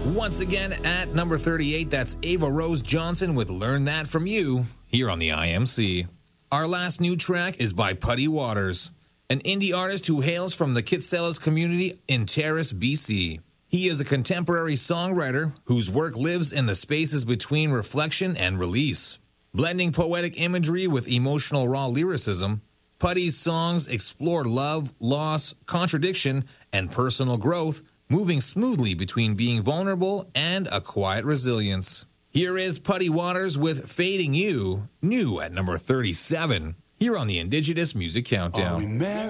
Once again, at number 38, that's Ava Rose Johnson with Learn That From You, here on the IMC. Our last new track is by Putty Waters, an indie artist who hails from the Kitsellas community in Terrace, BC. He is a contemporary songwriter whose work lives in the spaces between reflection and release. Blending poetic imagery with emotional raw lyricism, Putty's songs explore love, loss, contradiction, and personal growth, moving smoothly between being vulnerable and a quiet resilience. Here is Putty Waters with Fading You, new at number 37, here on the Indigenous Music Countdown.